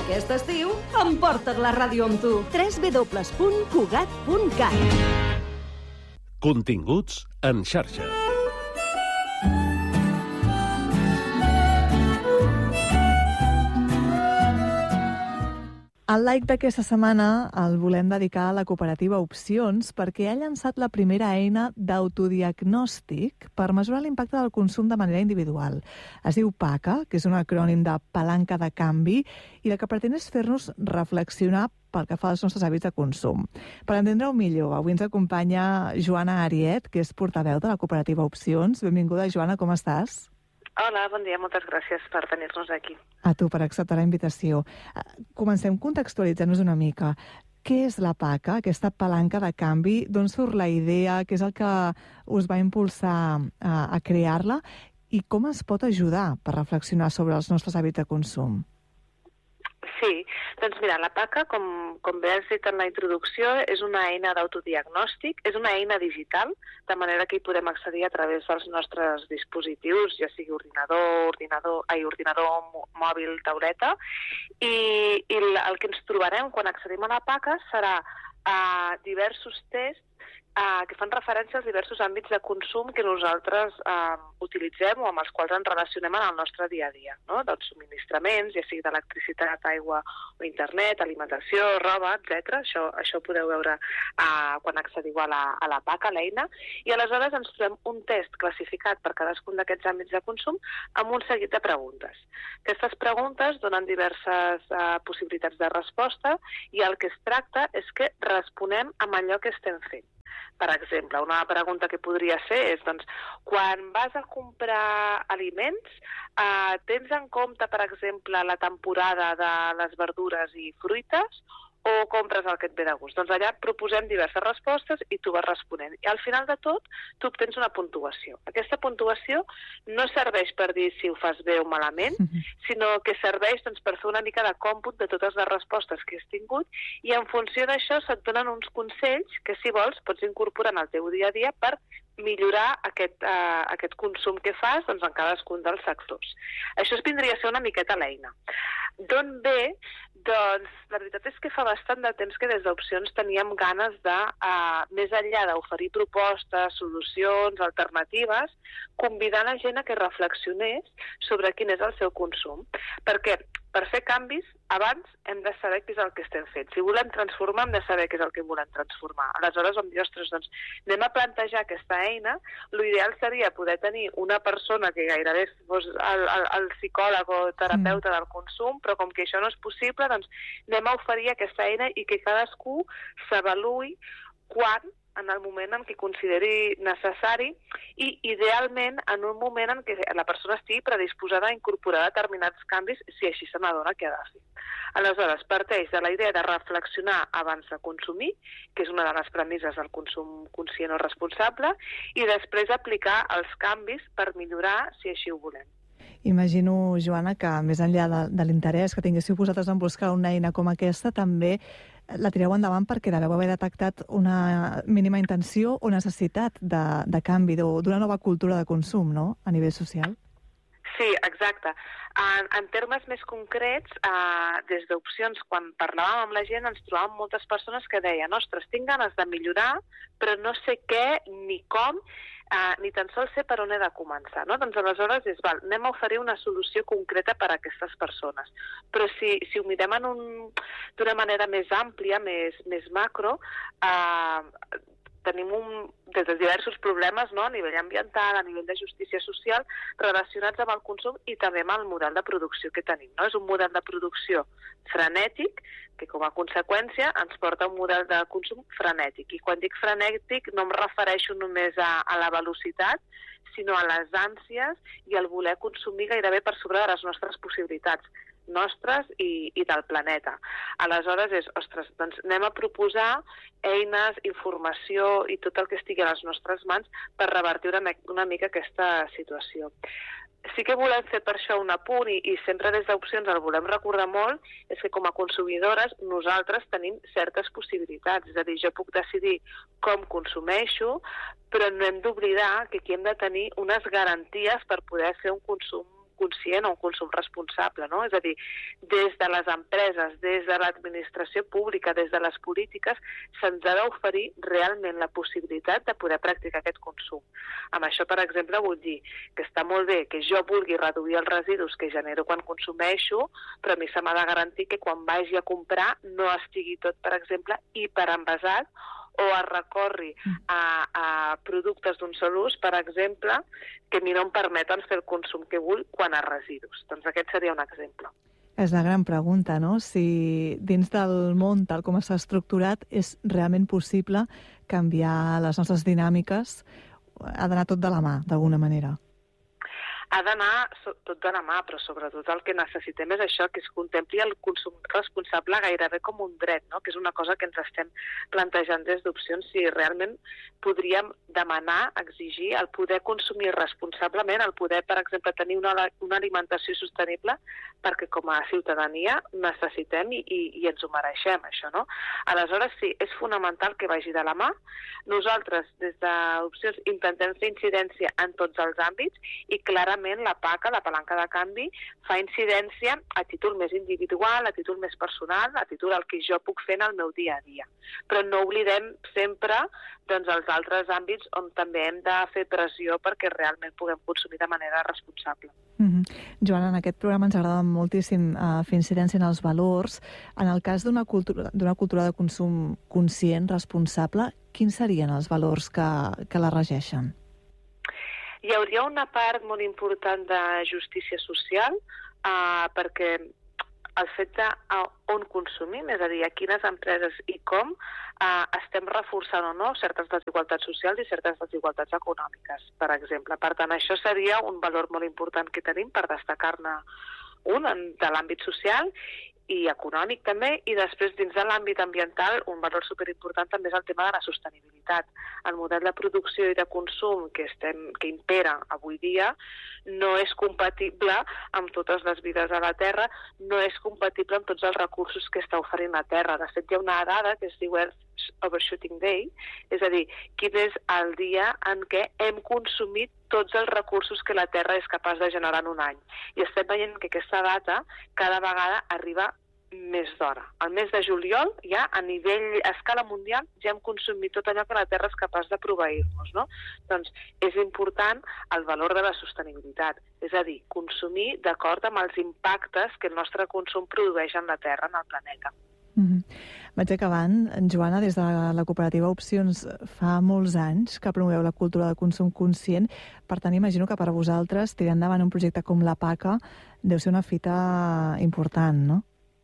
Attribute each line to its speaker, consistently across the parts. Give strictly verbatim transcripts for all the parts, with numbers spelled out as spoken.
Speaker 1: Aquest estiu, emporta't la ràdio amb tu.
Speaker 2: w w w punt cugat punt cat.
Speaker 3: Continguts en xarxa.
Speaker 4: El like d'aquesta setmana el volem dedicar a la cooperativa Opcions perquè ha llançat la primera eina d'autodiagnòstic per mesurar l'impacte del consum de manera individual. Es diu PACA, que és un acrònim de palanca de canvi, i el que pretén és fer-nos reflexionar pel que fa als nostres hàbits de consum. Per entendre-ho millor, avui ens acompanya Joana Ariet, que és portaveu de la cooperativa Opcions. Benvinguda, Joana, com estàs?
Speaker 5: Hola, bon dia, moltes gràcies per tenir-nos aquí.
Speaker 4: A tu per acceptar la invitació. Comencem contextualitzant-nos una mica. Què és la PACA, aquesta palanca de canvi? D'on surt la idea? Què és el que us va impulsar a, a crear-la? I com ens pot ajudar per reflexionar sobre els nostres hàbits de consum?
Speaker 5: Sí, doncs mira, la PACA, com, com bé has dit en la introducció, és una eina d'autodiagnòstic, és una eina digital, de manera que hi podem accedir a través dels nostres dispositius, ja sigui ordinador, ordinador, ai, ordinador mòbil, tauleta, i, i el que ens trobarem quan accedim a la PACA serà uh, diversos tests Uh, que fan referència als diversos àmbits de consum que nosaltres uh, utilitzem o amb els quals ens relacionem en el nostre dia a dia, no? Dels subministraments, ja sigui d'electricitat, aigua o internet, alimentació, roba, etcètera. Això, això ho podeu veure uh, quan accediu a la, a la PACA, a l'eina, i aleshores ens trobem un test classificat per cadascun d'aquests àmbits de consum amb un seguit de preguntes. Aquestes preguntes donen diverses uh, possibilitats de resposta i el que es tracta és que responem amb allò que estem fent. Per exemple, una pregunta que podria ser és, doncs, quan vas a comprar aliments, eh, tens en compte, per exemple, la temporada de les verdures i fruites o compres el que et ve de gust? Doncs allà et proposem diverses respostes i tu vas responent. I al final de tot, tu obtens una puntuació. Aquesta puntuació no serveix per dir si ho fas bé o malament, sinó que serveix doncs, per fer una mica de còmput de totes les respostes que has tingut i en funció d'això se't donen uns consells que, si vols, pots incorporar en el teu dia a dia per millorar aquest, uh, aquest consum que fas doncs, en cadascun dels sectors. Això es vindria a ser una miqueta l'eina. D'on ve? Doncs la veritat és que fa bastant de temps que des d'Opcions teníem ganes de, uh, més enllà d'oferir propostes, solucions, alternatives, convidar la gent a que reflexionés sobre quin és el seu consum. Perquè per fer canvis, abans hem de saber què és el que estem fent. Si volem transformar, hem de saber què és el que volem transformar. Aleshores, vam dir, ostres, doncs, anem a plantejar aquesta eina. L'ideal seria poder tenir una persona que gairebé fos el, el, el psicòleg o terapeuta del consum, però com que això no és possible, doncs anem a oferir aquesta eina i que cadascú s'avaluï quan, en el moment en què consideri necessari i, idealment, en un moment en què la persona estigui predisposada a incorporar determinats canvis si així se n'adona que ha de fer. Aleshores, parteix de la idea de reflexionar abans de consumir, que és una de les premisses del consum conscient o responsable, i després aplicar els canvis per millorar si així ho volem.
Speaker 4: Imagino, Joana, que més enllà de, de l'interès que tinguéssiu vosaltres en buscar una eina com aquesta, també la tireu endavant perquè deveu haver detectat una mínima intenció o necessitat de, de canvi, d'una nova cultura de consum, no?, a nivell social.
Speaker 5: Sí, exacte. En, en termes més concrets, eh, des d'Opcions, quan parlàvem amb la gent, ens trobàvem moltes persones que deien, ostres, tinc ganes de millorar, però no sé què ni com, eh, ni tan sols sé per on he de començar, no? Doncs aleshores és, val, anem a oferir una solució concreta per a aquestes persones. Però si, si ho mirem en un, d'una manera més àmplia, més, més macro, eh, tenim un, des de diversos problemes, no?, a nivell ambiental, a nivell de justícia social, relacionats amb el consum i també amb el model de producció que tenim, no? És un model de producció frenètic que, com a conseqüència, ens porta a un model de consum frenètic. I quan dic frenètic no em refereixo només a, a la velocitat, sinó a les ànsies i al voler consumir gairebé per sobre de les nostres possibilitats nostres i, i del planeta. Aleshores és, ostres, doncs anem a proposar eines, informació i tot el que estigui a les nostres mans per revertir una, una mica aquesta situació. Sí que volem fer per això un apunt i, i sempre des d'Opcions el volem recordar molt, és que com a consumidores nosaltres tenim certes possibilitats, és a dir, jo puc decidir com consumeixo, però no hem d'oblidar que aquí hem de tenir unes garanties per poder fer un consum conscient o un consum responsable, no? És a dir, des de les empreses, des de l'administració pública, des de les polítiques, se'ns ha d'oferir realment la possibilitat de poder practicar aquest consum. Amb això, per exemple, vull dir que està molt bé que jo vulgui reduir els residus que genero quan consumeixo, però a mi se m'ha de garantir que quan vagi a comprar no estigui tot, per exemple, hiperenvasat o es recorri a, a productes d'un sol ús, per exemple, que a mi no em permeten fer el consum que vull quan a residus. Doncs aquest seria un exemple.
Speaker 4: És la gran pregunta, no? Si dins del món, tal com està estructurat, és realment possible canviar les nostres dinàmiques, ha d'anar tot de la mà, d'alguna manera.
Speaker 5: Ha d'anar tot de la mà, però sobretot el que necessitem és això, que es contempli el consum responsable gairebé com un dret, no? Que és una cosa que ens estem plantejant des d'Opcions, si realment podríem demanar, exigir el poder consumir responsablement, el poder, per exemple, tenir una, una alimentació sostenible, perquè com a ciutadania necessitem i, i, i ens ho mereixem, això, no? Aleshores, sí, és fonamental que vagi de la mà. Nosaltres, des d'Opcions, intentem fer incidència en tots els àmbits i clarament la PACA, la palanca de canvi, fa incidència a títol més individual, a títol més personal, a títol del que jo puc fer en el meu dia a dia. Però no oblidem sempre doncs, els altres àmbits on també hem de fer pressió perquè realment puguem consumir de manera responsable.
Speaker 4: Mm-hmm. Joana, en aquest programa ens agrada moltíssim uh, fer incidència en els valors. En el cas d'una cultura, d'una cultura de consum conscient, responsable, quins serien els valors que, que la regeixen?
Speaker 5: Hi hauria una part molt important de justícia social, eh, perquè el fet de uh, on consumim, és a dir, a quines empreses i com, eh, estem reforçant o no certes desigualtats socials i certes desigualtats econòmiques, per exemple. Per tant, això seria un valor molt important que tenim per destacar-ne un de l'àmbit social i econòmic també, i després dins de l'àmbit ambiental un valor superimportant també és el tema de la sostenibilitat. El model de producció i de consum que, estem, que impera avui dia no és compatible amb totes les vides a la Terra, no és compatible amb tots els recursos que està oferint la Terra. De fet, hi ha una dada que es diu Earth Overshooting Day, és a dir, quin és el dia en què hem consumit tots els recursos que la Terra és capaç de generar en un any. I estem veient que aquesta data cada vegada arriba més d'hora. Al mes de juliol, ja a nivell, a escala mundial, ja hem consumit tot allò que la Terra és capaç de proveir-nos, no? Doncs és important el valor de la sostenibilitat, és a dir, consumir d'acord amb els impactes que el nostre consum produeix en la Terra, en el planeta.
Speaker 4: Mm-hmm. Vaig acabant. Joana, des de la cooperativa Opcions fa molts anys que promoveu la cultura de consum conscient. Per tant, imagino que per a vosaltres tirar endavant un projecte com la PACA deu ser una fita important, no?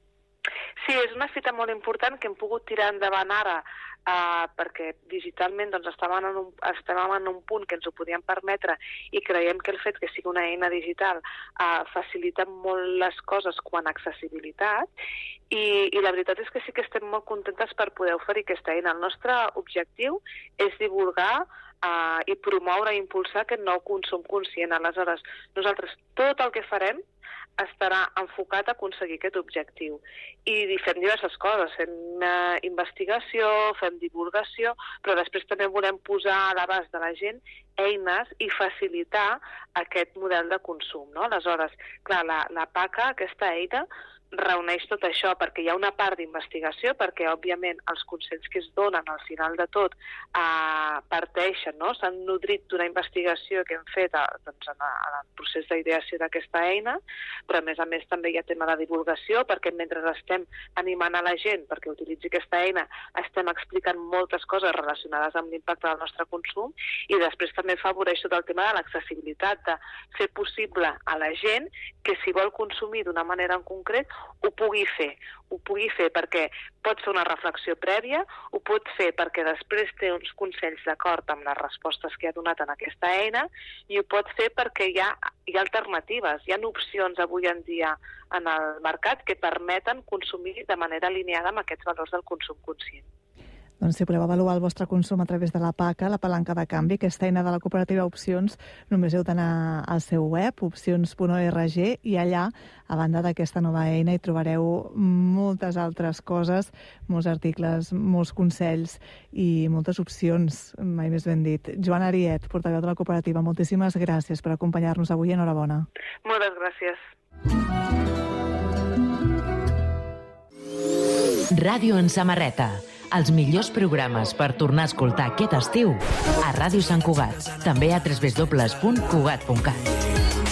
Speaker 5: Sí, és una fita molt important que hem pogut tirar endavant ara Uh, perquè digitalment doncs, estàvem, en un, estàvem en un punt que ens ho podíem permetre i creiem que el fet que sigui una eina digital uh, facilita molt les coses quan a accessibilitat i, i la veritat és que sí que estem molt contentes per poder oferir aquesta eina. El nostre objectiu és divulgar uh, i promoure i impulsar aquest nou consum conscient. Aleshores, nosaltres tot el que farem estarà enfocat a aconseguir aquest objectiu. I fem diverses coses, fem uh, investigació, fem divulgació, però després també volem posar a l'abast de la gent eines i facilitar aquest model de consum, no? Aleshores, clar, la, la PACA, aquesta eina, reuneix tot això, perquè hi ha una part d'investigació, perquè, òbviament, els consells que es donen al final de tot eh, parteixen, no? S'han nodrit d'una investigació que hem fet a, doncs, en, a, en el procés d'ideació d'aquesta eina, però, a més a més, també hi ha tema de divulgació, perquè mentre estem animant a la gent perquè utilitzi aquesta eina, estem explicant moltes coses relacionades amb l'impacte del nostre consum, i després també afavoreix tot el tema de l'accessibilitat, de fer possible a la gent que si vol consumir d'una manera en concret ho pugui fer. Ho pugui fer perquè pot fer una reflexió prèvia, ho pot fer perquè després té uns consells d'acord amb les respostes que ha donat en aquesta eina, i ho pot fer perquè hi ha, hi ha alternatives, hi ha opcions avui en dia en el mercat que permeten consumir de manera alineada amb aquests valors del consum conscient.
Speaker 4: Doncs si voleu avaluar el vostre consum a través de la PACA, la palanca de canvi, aquesta eina de la cooperativa Opcions, només heu d'anar al seu web, opcions punt org, i allà, a banda d'aquesta nova eina, hi trobareu moltes altres coses, molts articles, molts consells i moltes opcions, mai més ben dit. Joan Ariet, portaveu de la cooperativa, moltíssimes gràcies per acompanyar-nos avui. Enhorabona.
Speaker 5: Moltes gràcies.
Speaker 3: Ràdio en samarreta. Els millors programes per tornar a escoltar aquest estiu a Ràdio Sant Cugat. També a w w w punt cugat punt cat.